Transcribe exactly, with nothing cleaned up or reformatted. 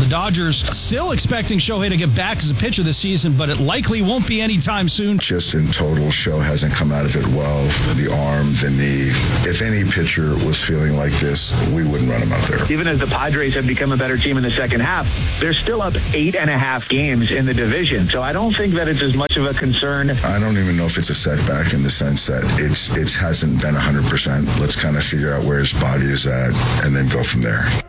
The Dodgers still expecting Shohei to get back as a pitcher this season, but it likely won't be anytime soon. Just in total, Show hasn't come out of it well. The arm, the knee. If any pitcher was feeling like this, we wouldn't run him out there. Even as the Padres have become a better team in the second half, they're still up eight and a half games in the division. So I don't think that it's as much of a concern. I don't even know if it's a setback in the sense that it's it hasn't been one hundred percent. Let's kind of figure out where his body is at and then go from there.